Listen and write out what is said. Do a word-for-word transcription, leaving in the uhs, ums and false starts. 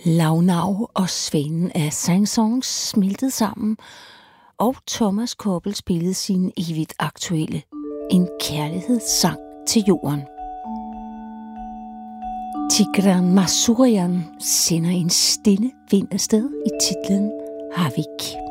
Launau og Svanen af Saint-Saëns smeltede sammen, og Thomas Koppel spillede sin evigt aktuelle En kærlighedssang til jorden. Tigran Masurian sender en stille vind afsted i titlen Havik.